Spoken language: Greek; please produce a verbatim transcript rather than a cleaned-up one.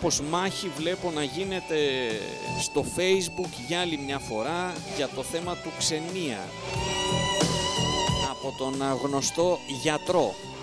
κάπως μάχη βλέπω να γίνεται στο Facebook για άλλη μια φορά για το θέμα του ξενία από τον γνωστό γιατρό.